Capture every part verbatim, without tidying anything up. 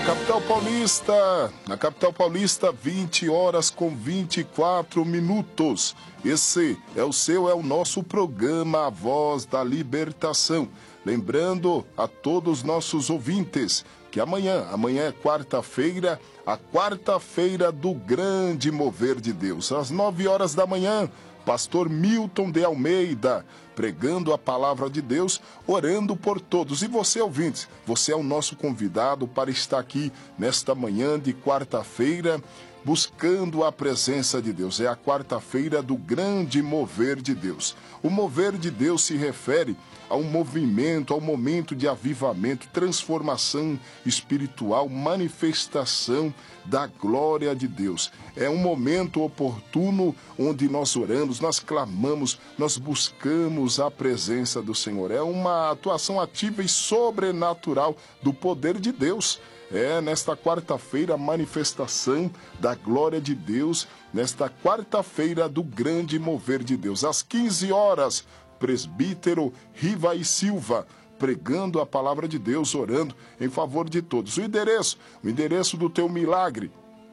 Capital Paulista, na capital paulista, vinte horas com vinte e quatro minutos. Esse é o seu, é o nosso programa A Voz da Libertação. Lembrando a todos os nossos ouvintes que amanhã, amanhã é quarta-feira, a quarta-feira do grande mover de Deus. Às nove horas da manhã, pastor Milton de Almeida, pregando a palavra de Deus, orando por todos. E você, ouvintes, você é o nosso convidado para estar aqui nesta manhã de quarta-feira, buscando a presença de Deus. É a quarta-feira do grande mover de Deus. O mover de Deus se refere ao movimento, ao momento de avivamento, transformação espiritual, manifestação da glória de Deus. É um momento oportuno onde nós oramos, nós clamamos, nós buscamos a presença do Senhor. É uma atuação ativa e sobrenatural do poder de Deus. É nesta quarta-feira a manifestação da glória de Deus, nesta quarta-feira do grande mover de Deus. Às quinze horas, presbítero Rivaí Silva, pregando a palavra de Deus, orando em favor de todos. O endereço, o endereço do teu milagre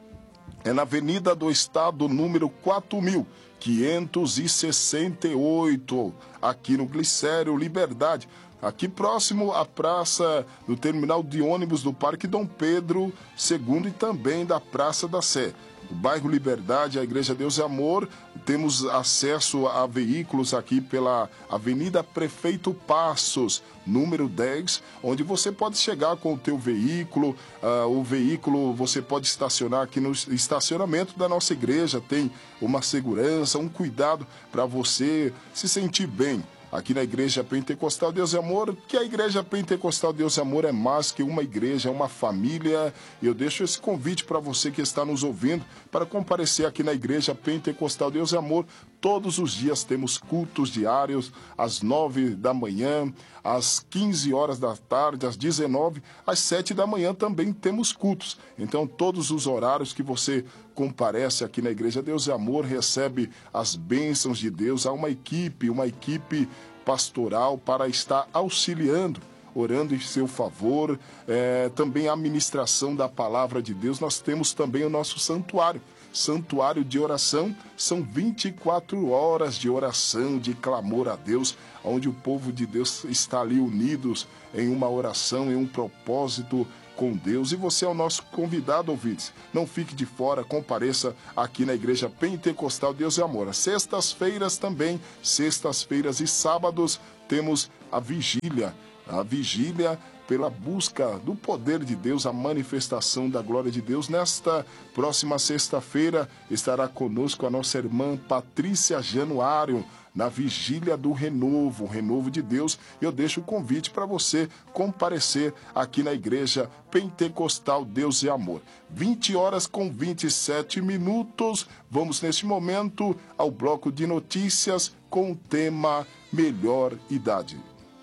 é na Avenida do Estado, número quatro mil quinhentos e sessenta e oito, aqui no Glicério Liberdade, aqui próximo à praça do terminal de ônibus do Parque Dom Pedro segundo e também da Praça da Sé. O bairro Liberdade, a Igreja Deus e Amor, temos acesso a veículos aqui pela Avenida Prefeito Passos, número dez, onde você pode chegar com o teu veículo. Uh, o veículo você pode estacionar aqui no estacionamento da nossa igreja, tem uma segurança, um cuidado para você se sentir bem aqui na Igreja Pentecostal Deus e Amor, que a Igreja Pentecostal Deus e Amor é mais que uma igreja, é uma família. E eu deixo esse convite para você que está nos ouvindo, para comparecer aqui na Igreja Pentecostal Deus e Amor. Todos os dias temos cultos diários, às nove da manhã, às quinze horas da tarde, às dezenove, às sete da manhã também temos cultos. Então, todos os horários que você comparece aqui na Igreja Deus e Amor, recebe as bênçãos de Deus. Há uma equipe, uma equipe pastoral para estar auxiliando, orando em seu favor. É, também a ministração da palavra de Deus. Nós temos também o nosso santuário. Santuário de oração, são vinte e quatro horas de oração, de clamor a Deus, onde o povo de Deus está ali unidos em uma oração, em um propósito com Deus. E você é o nosso convidado, ouvintes. Não fique de fora, compareça aqui na Igreja Pentecostal Deus e Amor. Sextas-feiras também, sextas-feiras e sábados, temos a vigília. A vigília pela busca do poder de Deus, a manifestação da glória de Deus. Nesta próxima sexta-feira estará conosco a nossa irmã Patrícia Januário, na vigília do renovo, o renovo de Deus. Eu deixo o convite para você comparecer aqui na Igreja Pentecostal Deus e Amor. vinte horas com vinte e sete minutos. Vamos neste momento ao bloco de notícias com o tema Melhor Idade.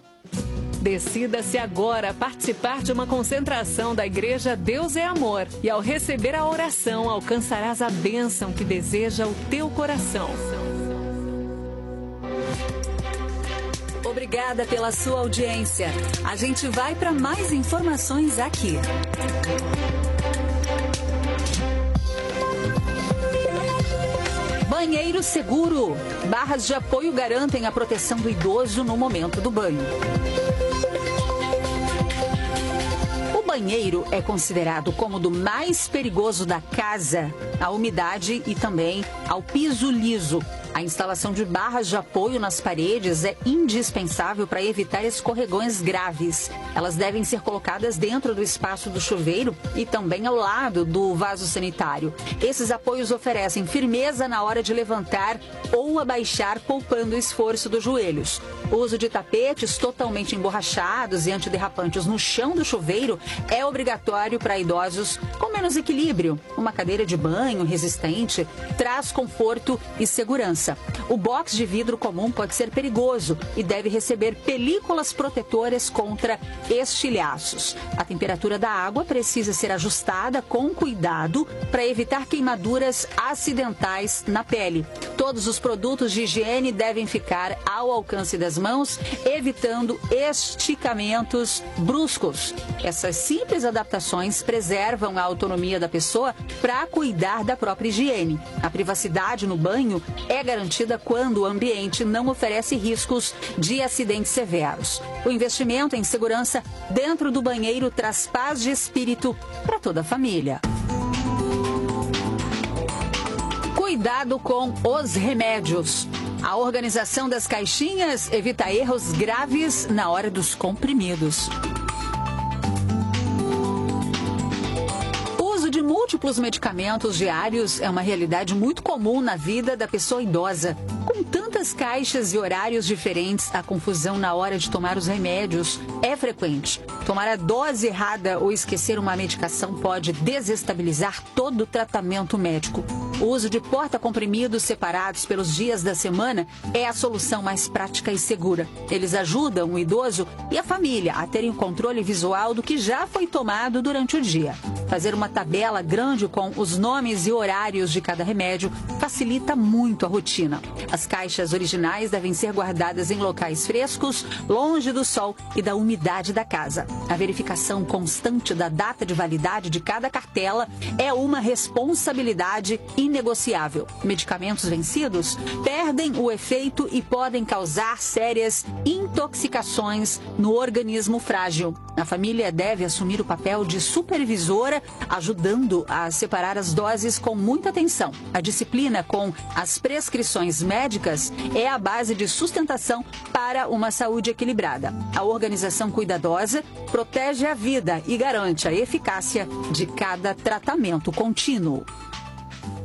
Decida-se agora participar de uma concentração da Igreja Deus é Amor. E ao receber a oração, alcançarás a bênção que deseja o teu coração. Obrigada pela sua audiência. A gente vai para mais informações aqui. Banheiro seguro. Barras de apoio garantem a proteção do idoso no momento do banho. O banheiro é considerado como do mais perigoso da casa, a umidade e também ao piso liso. A instalação de barras de apoio nas paredes é indispensável para evitar escorregões graves. Elas devem ser colocadas dentro do espaço do chuveiro e também ao lado do vaso sanitário. Esses apoios oferecem firmeza na hora de levantar ou abaixar, poupando o esforço dos joelhos. O uso de tapetes totalmente emborrachados e antiderrapantes no chão do chuveiro é obrigatório para idosos com menos equilíbrio. Uma cadeira de banho resistente traz conforto e segurança. segurança. O box de vidro comum pode ser perigoso e deve receber películas protetoras contra estilhaços. A temperatura da água precisa ser ajustada com cuidado para evitar queimaduras acidentais na pele. Todos os produtos de higiene devem ficar ao alcance das mãos, evitando esticamentos bruscos. Essas simples adaptações preservam a autonomia da pessoa para cuidar da própria higiene. A privacidade no banho é garantida quando o ambiente não oferece riscos de acidentes severos. O investimento em segurança dentro do banheiro traz paz de espírito para toda a família. Cuidado com os remédios. A organização das caixinhas evita erros graves na hora dos comprimidos. O uso de múltiplos medicamentos diários é uma realidade muito comum na vida da pessoa idosa. Com tantas caixas e horários diferentes, a confusão na hora de tomar os remédios é frequente. Tomar a dose errada ou esquecer uma medicação pode desestabilizar todo o tratamento médico. O uso de porta-comprimidos separados pelos dias da semana é a solução mais prática e segura. Eles ajudam o idoso e a família a terem o controle visual do que já foi tomado durante o dia. Fazer uma tabela grande com os nomes e horários de cada remédio facilita muito a rotina. As caixas originais devem ser guardadas em locais frescos, longe do sol e da umidade da casa. A verificação constante da data de validade de cada cartela é uma responsabilidade inegociável. Medicamentos vencidos perdem o efeito e podem causar sérias intoxicações no organismo frágil. A família deve assumir o papel de supervisora, ajudando a separar as doses com muita atenção. A disciplina com as prescrições médicas é a base de sustentação para uma saúde equilibrada. A organização cuidadosa protege a vida e garante a eficácia de cada tratamento contínuo.